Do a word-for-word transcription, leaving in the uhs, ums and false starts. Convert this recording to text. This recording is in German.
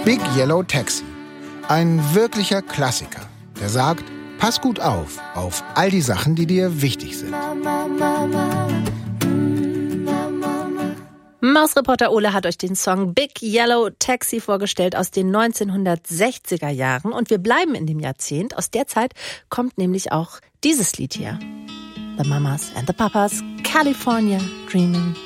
Big Yellow Taxi. Ein wirklicher Klassiker, der sagt, pass gut auf, auf all die Sachen, die dir wichtig sind. Mausreporter Ole hat euch den Song Big Yellow Taxi vorgestellt aus den neunzehnhundertsechziger Jahren. Und wir bleiben in dem Jahrzehnt. Aus der Zeit kommt nämlich auch dieses Lied hier. The Mamas and the Papas, California Dreaming.